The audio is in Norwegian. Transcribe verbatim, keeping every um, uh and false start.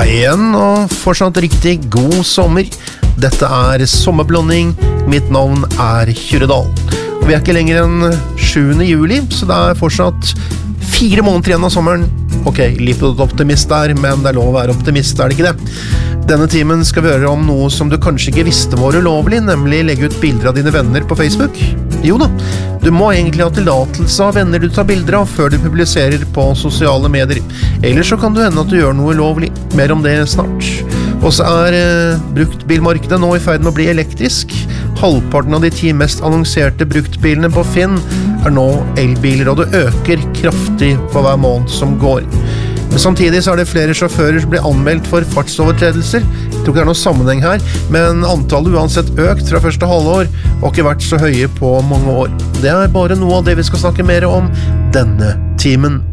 Hei igjen, og fortsatt riktig god sommer. Dette er Sommerblanding. Mitt navn er Kyrredal. Og vi er ikke lenger enn sjuende juli, så det er fortsatt fire måneder igjen av sommeren. Ok, litt optimist der, men det er lov å være optimist, er det ikke det? Denne timen skal vi høre om noe som du kanskje ikke visste var ulovlig, nemlig legge ut bilder av dine venner på Facebook. Jo da, du må egentlig ha tillatelse av venner du tar bilder av før du publiserer på sosiale medier. Ellers så kan du hende at du gjør noe ulovlig. Mer om det snart. Og så er eh, bruktbilmarkedet nå i ferd med å bli elektrisk. Halvparten av de ti mest annonserte bruktbilene på Finn er nå elbiler, og det øker kraftig for hver måned som går. Men samtidig så er det flere sjåfører som blir anmeldt for fartsovertredelser. Jeg tror ikke det er noen sammenheng her, men antallet uansett økt fra første halvår og ikke vært så høye på mange år. Det er bare noe av det vi skal snakke mer om denne timen.